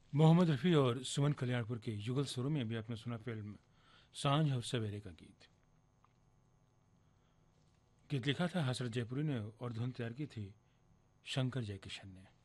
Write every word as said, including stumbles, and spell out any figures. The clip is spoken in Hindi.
मोहम्मद रफ़ी और सुमन कल्याणपुर के युगल स्वरों में भी आपने सुना फिल्म सांझ और सवेरे का गीत। गीत लिखा था हसरत जयपुरी ने और धुन तैयार की थी शंकर जयकिशन ने।